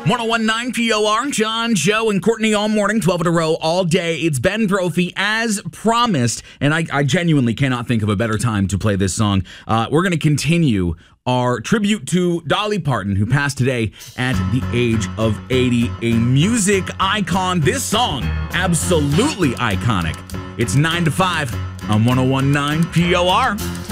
1019 POR, John, Joe, and Courtney all morning, 12 in a row, all day. It's Ben Brophy, as promised, and I genuinely cannot think of a better time to play this song. We're going to continue our tribute to Dolly Parton, who passed today at the age of 80, a music icon. This song, absolutely iconic. It's 9 to 5 on 1019 POR.